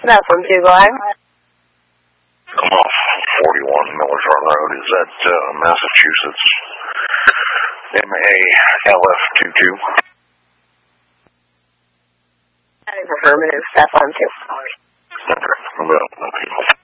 That's 1-2, go ahead. I'm off 41 Millers Run Road. Is that Massachusetts? MALF22. That is affirmative. That's 1-2. Okay. Well,